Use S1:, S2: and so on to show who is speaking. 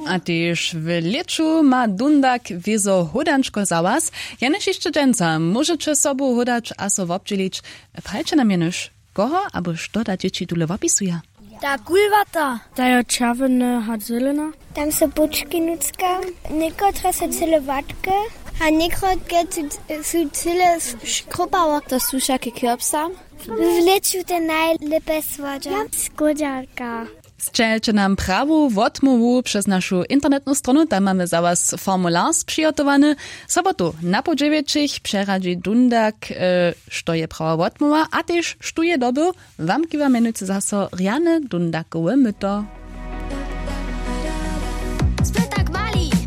S1: A tyż w leczu ma dundak wiezo hodanczko za was. Janeś jeszcze dżęca, możecie sobu hodać a so wobdzielić. Prajcie nam jenusz, koho albo što da dzieci dule wopisuje?
S2: Ta kulwata.
S3: Ta je červene, had zelena.
S4: Tam so bučki nucka, nekotra so cele vatke, a nekrotke su cele škropało.
S2: To sú všaké kjopsa.
S4: W leczu te najlepe słodzia. Skodziarka.
S1: Strzelcie nam prawu wotmowu przez naszą internetną stronę, tam mamy za was formular przygotowany. Sobotu na po 9 przeradzi dundak, što je prawa wotmowa, a też što je doby, wam kiwa menujcie zaso riane dundakowe myto.